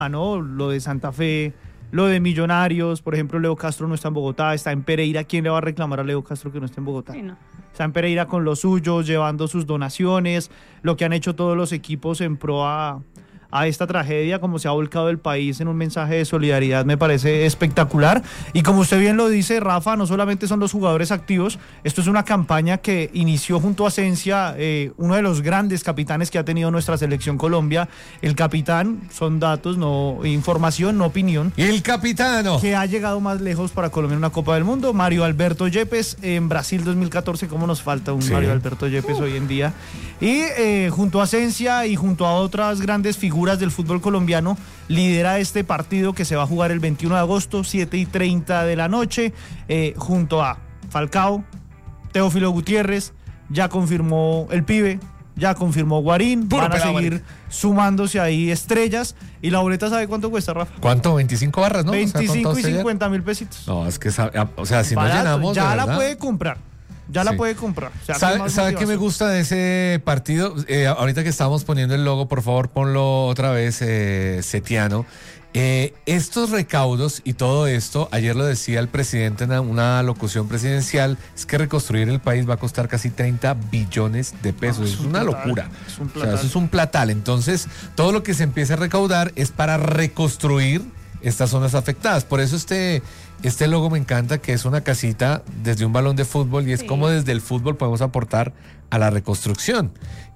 ¿no? Lo de Santa Fe, lo de Millonarios, por ejemplo, Leo Castro no está en Bogotá, está en Pereira. ¿Quién le va a reclamar a Leo Castro que no esté en Bogotá? Sí, no. Está en Pereira con los suyos, llevando sus donaciones, lo que han hecho todos los equipos en pro a esta tragedia, como se ha volcado el país en un mensaje de solidaridad, me parece espectacular. Y como usted bien lo dice, Rafa, no solamente son los jugadores activos, esto es una campaña que inició junto a Asencia, uno de los grandes capitanes que ha tenido nuestra selección Colombia, el capitán, son datos, no información, no opinión. Y el capitano que ha llegado más lejos para Colombia en una Copa del Mundo, Mario Alberto Yepes, en Brasil 2014, ¿cómo nos falta un Mario Alberto Yepes hoy en día? Y junto a Asencia y junto a otras grandes figuras del fútbol colombiano, lidera este partido que se va a jugar el 21 de agosto, 7:30 de la noche, junto a Falcao, Teófilo Gutiérrez, ya confirmó el Pibe, ya confirmó Guarín, van a seguir sumándose ahí estrellas. Y la boleta, ¿sabe cuánto cuesta, Rafa? ¿Cuánto? 25 barras, ¿no? 25 y 50 mil pesitos. No, es que, o sea, si barato, no llenamos, ya la verdad, puede comprar. Ya la puede comprar. O sea, ¿Sabe qué me gusta de ese partido? Ahorita que estamos poniendo el logo, por favor, ponlo otra vez, Setiano. Estos recaudos y todo esto, ayer lo decía el presidente en una locución presidencial, es que reconstruir el país va a costar casi 30 billones de pesos. Es una locura. O sea, eso es un platal. Entonces, todo lo que se empiece a recaudar es para reconstruir estas zonas afectadas. Por eso este logo me encanta, que es una casita desde un balón de fútbol, y es como desde el fútbol podemos aportar a la reconstrucción.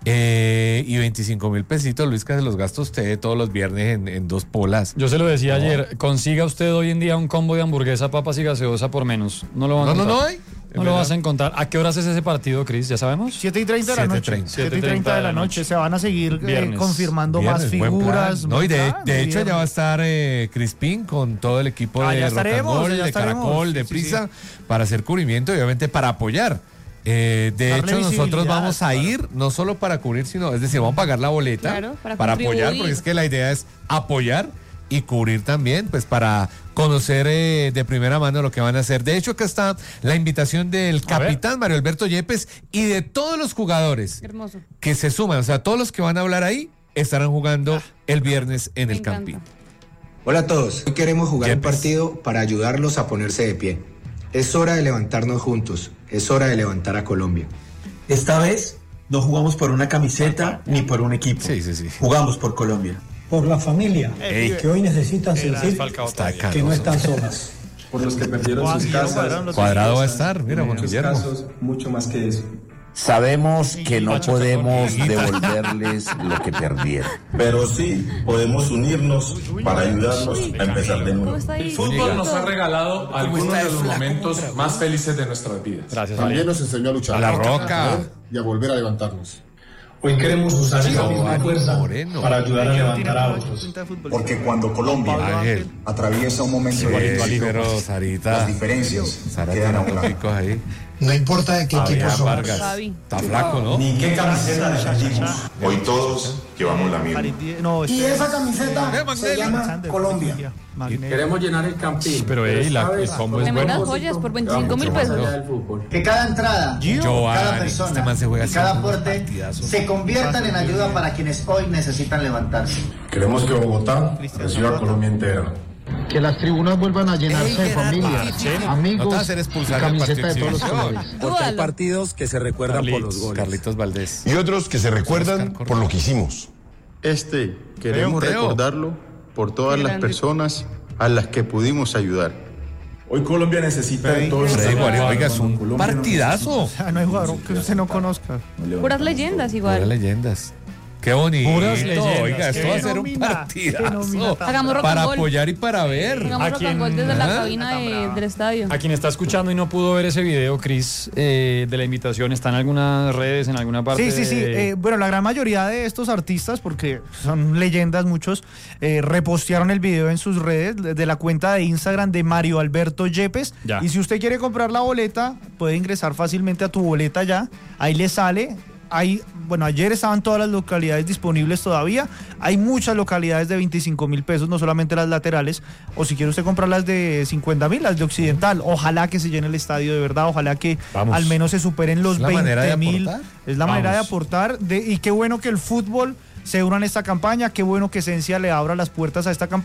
Y 25 mil pesitos, Luis, que se los gasta usted todos los viernes en 2 polas. Yo se lo decía ayer, consiga usted hoy en día un combo de hamburguesa, papas y gaseosa por menos. No lo van a encontrar. No lo vas a encontrar. ¿A qué horas es ese partido, Cris? ¿Ya sabemos? 7:30 de la noche. 7:30 de la noche. Se van a seguir confirmando más Viernes, figuras. No, y de hecho ya va a estar Crispín con todo el equipo de Rock and Roll, de Caracol, de Prisa, para hacer cubrimiento y obviamente para apoyar. De hecho, nosotros vamos a ir no solo para cubrir, sino, es decir, vamos a pagar la boleta para apoyar, porque es que la idea es apoyar y cubrir también, pues para conocer de primera mano lo que van a hacer. De hecho, acá está la invitación del capitán Mario Alberto Yepes y de todos los jugadores que se suman, o sea, todos los que van a hablar ahí estarán jugando el viernes en el Campín. Hola a todos, hoy queremos jugar un partido para ayudarlos a ponerse de pie. Es hora de levantarnos juntos, es hora de levantar a Colombia. Esta vez no jugamos por una camiseta ni por un equipo, jugamos por Colombia. Por la familia, que hoy necesitan sentir que no están solas. Por los que perdieron sus casas. Cuadrado va a estar, mira, en muchos casos, mucho más que eso. Sabemos que no podemos devolverles lo que perdieron. Pero sí podemos unirnos para ayudarnos a empezar de nuevo. El fútbol nos ha regalado algunos de los momentos más felices de nuestras vidas. Gracias. También nos enseñó a luchar. A la roca. Y a volver a levantarnos. Hoy queremos usar esa misma fuerza para ayudar a levantar a otros. Porque cuando Colombia atraviesa un momento las diferencias quedan a un lado. No importa de qué equipo somos. Está flaco, ¿no? Ni qué camiseta defendimos. Hoy todos llevamos la misma. Y esa camiseta se llama Colombia. Queremos llenar el Campín. Pero el combo es Tremendas bueno. joyas por 25 mil pesos. Que cada entrada, cada persona y cada aporte se conviertan en ayuda para quienes hoy necesitan levantarse. Queremos que Bogotá reciba a Colombia entera. Que las tribunas vuelvan a llenarse de familia, amigos, camiseta de todos los colores. Porque hay partidos que se recuerdan por los goles. Carlitos Valdés. Y otros que se recuerdan por lo que hicimos. Queremos recordarlo por todas las personas a las que pudimos ayudar. Hoy Colombia necesita de todos. Oiga, es un partidazo. O sea, no hay jugador que usted no conozca. Puras leyendas igual. Puras leyendas. Qué bonito. Puras leyendas. Oiga, esto va a ser un partidazo. Hagamos Para rock and apoyar y para ver. Hagamos rock and roll desde la cabina del estadio. A quien está escuchando y no pudo ver ese video, Cris, de la invitación, ¿está en algunas redes, en alguna parte? Sí. Bueno, la gran mayoría de estos artistas, porque son leyendas muchos, repostearon el video en sus redes de la cuenta de Instagram de Mario Alberto Yepes. Ya. Y si usted quiere comprar la boleta, puede ingresar fácilmente a tu boleta ya. Ahí le sale. Ayer estaban todas las localidades disponibles todavía. Hay muchas localidades de 25 mil pesos, no solamente las laterales. O si quiere usted comprar las de 50 mil, las de Occidental. Ojalá que se llene el estadio de verdad. Ojalá que al menos se superen los 20 mil. Es la manera de aportar. Y qué bueno que el fútbol se unan a esta campaña. Qué bueno que Esencia le abra las puertas a esta campaña.